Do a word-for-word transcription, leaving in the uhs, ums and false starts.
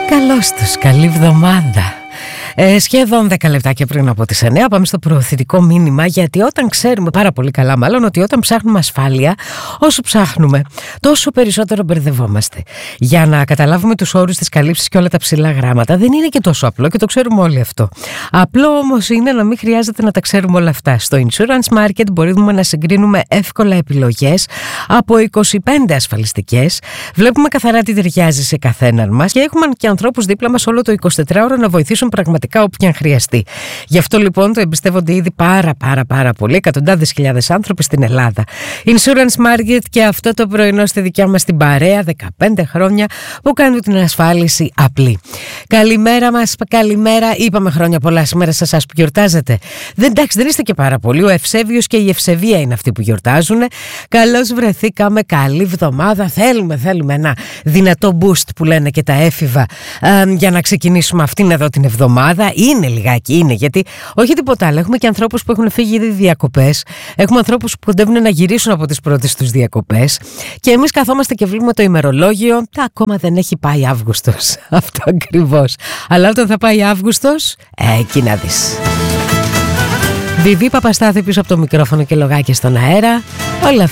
Καλώς τους, καλή εβδομάδα. Ε, σχεδόν δέκα λεπτάκια πριν από τις εννιά πάμε στο προωθητικό μήνυμα, γιατί όταν ξέρουμε πάρα πολύ καλά μάλλον ότι όταν ψάχνουμε ασφάλεια, όσο ψάχνουμε τόσο περισσότερο μπερδευόμαστε. Για να καταλάβουμε τους όρους, της καλύψης και όλα τα ψηλά γράμματα δεν είναι και τόσο απλό και το ξέρουμε όλοι αυτό. Απλό όμως είναι να μην χρειάζεται να τα ξέρουμε όλα αυτά. Στο Insurance Market μπορούμε να συγκρίνουμε εύκολα επιλογές από είκοσι πέντε ασφαλιστικές. Βλέπουμε καθαρά τι ταιριάζει σε καθέναν μας και έχουμε και ανθρώπους δίπλα μας όλο το εικοσιτετράωρο να βοηθήσουν πραγματικά όποια χρειαστεί. Γι' αυτό λοιπόν το εμπιστεύονται ήδη πάρα πάρα πάρα πολύ εκατοντάδες χιλιάδες άνθρωποι στην Ελλάδα. Insurance Market και αυτό το πρωινό στη δικιά μας την παρέα, δεκαπέντε χρόνια που κάνουν την ασφάλιση απλή. Καλημέρα μας, καλημέρα. Είπαμε χρόνια πολλά σήμερα σε εσάς που γιορτάζετε. Δεν, εντάξει, δεν είστε και πάρα πολύ. Ο Ευσέβιος και η Ευσεβία είναι αυτοί που γιορτάζουν. Καλώς βρεθήκαμε, καλή εβδομάδα. Θέλουμε, θέλουμε ένα δυνατό boost που λένε και τα έφηβα ε, για να ξεκινήσουμε αυτήν εδώ την εβδομάδα. Είναι λιγάκι, είναι, γιατί όχι τίποτα άλλο. Έχουμε και ανθρώπους που έχουν φύγει ήδη διακοπές. Έχουμε ανθρώπους που κοντεύουν να γυρίσουν από τις πρώτες τους διακοπές. Και εμείς καθόμαστε και βλέπουμε το ημερολόγιο. Τα ακόμα δεν έχει πάει Αύγουστος. Αυτό ακριβώς. Αλλά όταν θα πάει Αύγουστος, ε, εκεί να δεις. Βιβί Παπαστάθη πίσω από το μικρόφωνο και λογάκι στον αέρα. Όλα